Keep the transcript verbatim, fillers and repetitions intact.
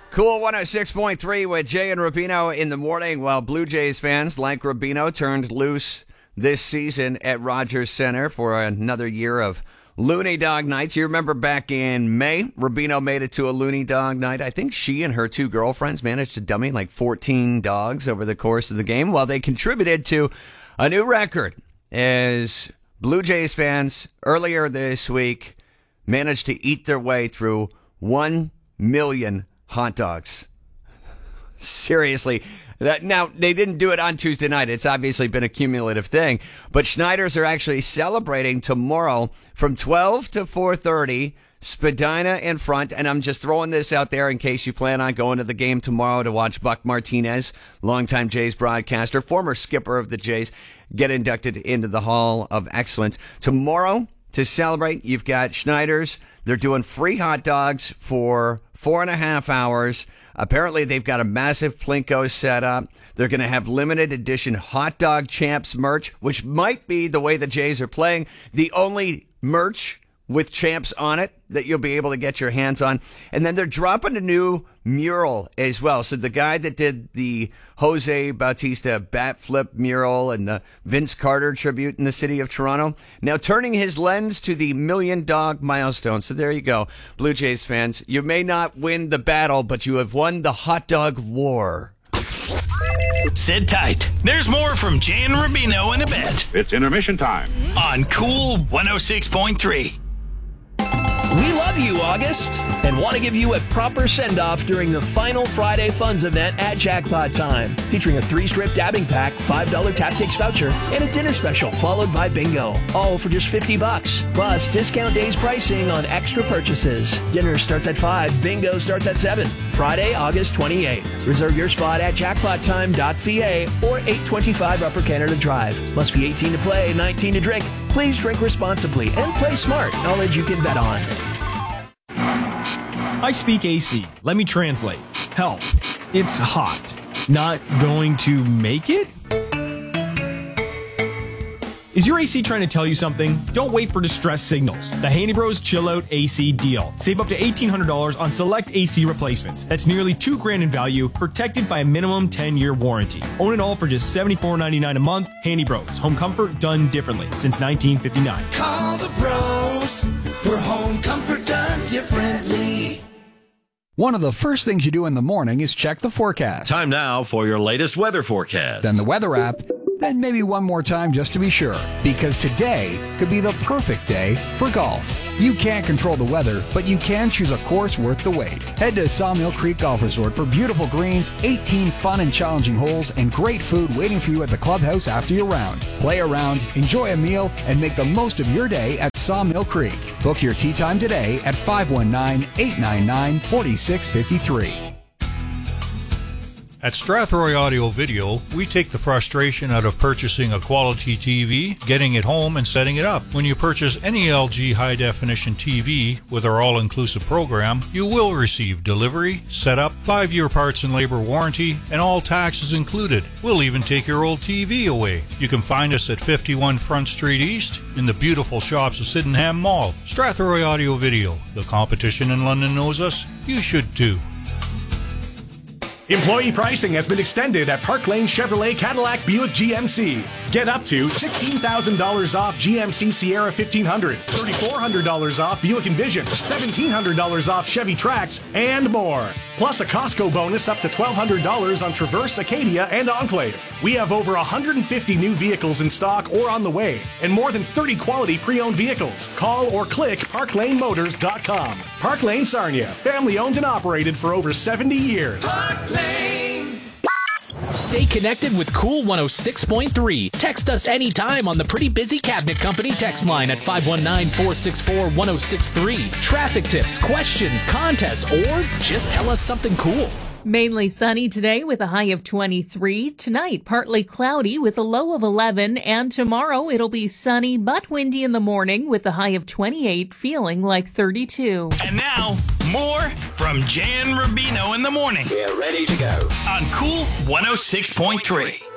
Cool one oh six point three with Jay and Rubino in the morning, while Blue Jays fans like Rubino turned loose this season at Rogers Center for another year of Looney Dog Nights. You remember back in May, Rubino made it to a Looney Dog Night. I think she and her two girlfriends managed to dummy like fourteen dogs over the course of the game, while they contributed to a new record as Blue Jays fans earlier this week managed to eat their way through one million hot dogs. Seriously. That, now, they didn't do it on Tuesday night. It's obviously been a cumulative thing. But Schneiders are actually celebrating tomorrow from twelve to four thirty, Spadina in front. And I'm just throwing this out there in case you plan on going to the game tomorrow to watch Buck Martinez, longtime Jays broadcaster, former skipper of the Jays, get inducted into the Hall of Excellence. Tomorrow, to celebrate, you've got Schneiders. They're doing free hot dogs for four and a half hours. Apparently, they've got a massive Plinko set up. They're going to have limited edition Hot Dog Champs merch, which might be, the way the Jays are playing, the only merch with Champs on it that you'll be able to get your hands on. And then they're dropping a new mural as well. So the guy that did the Jose Bautista bat flip mural and the Vince Carter tribute in the city of Toronto, now turning his lens to the million dog milestone. So there you go, Blue Jays fans. You may not win the battle, but you have won the hot dog war. Sit tight. There's more from Jay and Rubino in a bit. It's intermission time On Cool one oh six point three. We love you, August, and want to give you a proper send-off during the final Friday Funds event at Jackpot Time, featuring a three-strip dabbing pack, five dollars tap-takes voucher, and a dinner special followed by bingo, all for just fifty bucks, plus discount days pricing on extra purchases. Dinner starts at five, bingo starts at seven. Friday, August twenty-eighth. Reserve your spot at jackpot time dot c a or eight twenty-five Upper Canada Drive. Must be eighteen to play, nineteen to drink. Please drink responsibly and play smart. Knowledge you can bet on. I speak A C. Let me translate. Help. It's hot. Not going to make it? Is your A C trying to tell you something? Don't wait for distress signals. The Handy Bros Chill Out A C deal. Save up to eighteen hundred dollars on select A C replacements. That's nearly two grand in value, protected by a minimum ten-year warranty. Own it all for just seventy-four ninety-nine a month. Handy Bros. Home comfort done differently since nineteen fifty-nine. Call the pros for home comfort done differently. One of the first things you do in the morning is check the forecast. Time now for your latest weather forecast. Then the weather app. Then maybe one more time just to be sure, because today could be the perfect day for golf. You can't control the weather, but you can choose a course worth the wait. Head to Sawmill Creek Golf Resort for beautiful greens, eighteen fun and challenging holes, and great food waiting for you at the clubhouse after your round. Play around, enjoy a meal, and make the most of your day at Sawmill Creek. Book your tee time today at five one nine, eight nine nine, four six five three. At Strathroy Audio Video, we take the frustration out of purchasing a quality T V, getting it home, and setting it up. When you purchase any L G high-definition T V with our all-inclusive program, you will receive delivery, setup, five-year parts and labor warranty, and all taxes included. We'll even take your old T V away. You can find us at fifty-one Front Street East in the beautiful shops of Sydenham Mall. Strathroy Audio Video. The competition in London knows us. You should too. Employee pricing has been extended at Park Lane Chevrolet Cadillac Buick G M C. Get up to sixteen thousand dollars off G M C Sierra fifteen hundred, thirty-four hundred dollars off Buick Envision, seventeen hundred dollars off Chevy Trax, and more. Plus a Costco bonus up to twelve hundred dollars on Traverse, Acadia, and Enclave. We have over one hundred fifty new vehicles in stock or on the way, and more than thirty quality pre-owned vehicles. Call or click park lane motors dot com. Park Lane Sarnia, family owned and operated for over seventy years. Park Lane. Stay connected with Cool one oh six point three. Text us anytime on the Pretty Busy Cabinet Company text line at five one nine, four six four, one oh six three. Traffic tips, questions, contests, or just tell us something cool. Mainly sunny today with a high of twenty-three. Tonight, partly cloudy with a low of eleven. And tomorrow, it'll be sunny but windy in the morning with a high of twenty-eight, feeling like thirty-two. And now, more from Jay and Rubino in the morning. We're ready to go. On Cool one oh six point three.